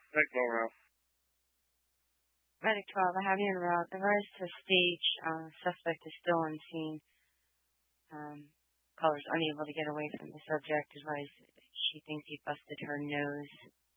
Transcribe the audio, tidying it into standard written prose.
Thanks, Laura. Medic 12, I have you en route. The rise to stage. Suspect is still on scene. Caller's unable to get away from the subject. Advised she thinks he busted her nose.